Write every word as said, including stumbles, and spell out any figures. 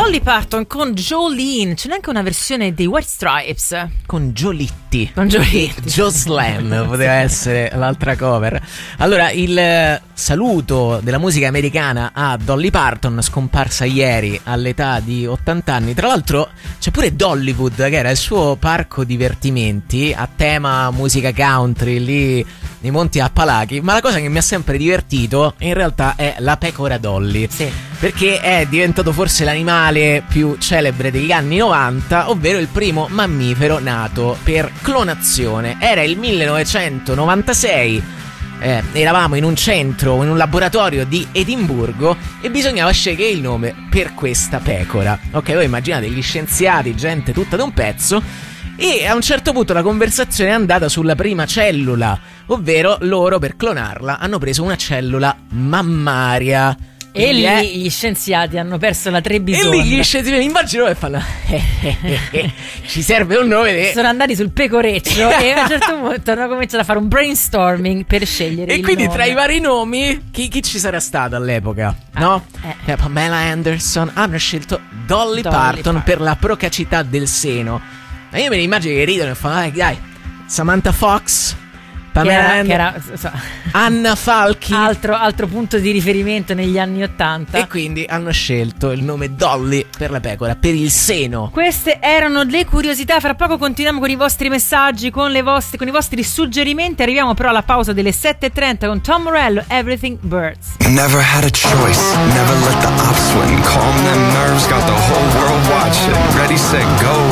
Dolly Parton con Jolene. C'è neanche una versione dei White Stripes con Giolitti. Con Giolitti. Joe Slam poteva essere l'altra cover. Allora, il saluto della musica americana a Dolly Parton, scomparsa ieri all'età di ottanta anni. Tra l'altro c'è pure Dollywood, che era il suo parco divertimenti a tema musica country lì nei Monti Appalachi. Ma la cosa che mi ha sempre divertito in realtà è la pecora Dolly. Sì. Perché è diventato forse l'animale più celebre degli anni novanta, ovvero il primo mammifero nato per clonazione. Era il millenovecentonovantasei, eh, eravamo in un centro, in un laboratorio di Edimburgo e bisognava scegliere il nome per questa pecora. Ok, voi immaginate gli scienziati, gente tutta da un pezzo, e a un certo punto la conversazione è andata sulla prima cellula, ovvero loro per clonarla hanno preso una cellula mammaria. E lì è... gli scienziati hanno perso la trebisonda. E lì gli scienziati immagino che fanno eh, eh, eh, eh, ci serve un nome de... sono andati sul pecoreccio e a un certo punto hanno cominciato a fare un brainstorming per scegliere e il quindi nome. Tra i vari nomi chi, chi ci sarà stato all'epoca? Ah, no? Eh. Pamela Anderson. Hanno scelto Dolly, Dolly Parton, Parton per la procacità del seno. Ma io me ne immagino che ridono e fanno dai, dai Samantha Fox, Pamela che era, che era so, Anna Falchi, altro, altro punto di riferimento negli anni ottanta. E quindi hanno scelto il nome Dolly per la pecora, per il seno. Queste erano le curiosità. Fra poco continuiamo con i vostri messaggi, con, le vostre, con i vostri suggerimenti. Arriviamo però alla pausa delle sette e trenta con Tom Morello, Everything Birds. Never had a choice, never let the ops win. Calm them nerves, got the whole world watching. Ready, set, go.